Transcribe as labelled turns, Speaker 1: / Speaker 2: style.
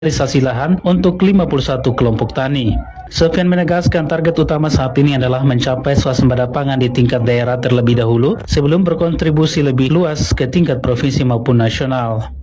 Speaker 1: realisasi lahan untuk 51 kelompok tani. Sofian menegaskan target utama saat ini adalah mencapai swasembada pangan di tingkat daerah terlebih dahulu sebelum berkontribusi lebih luas ke tingkat provinsi maupun nasional.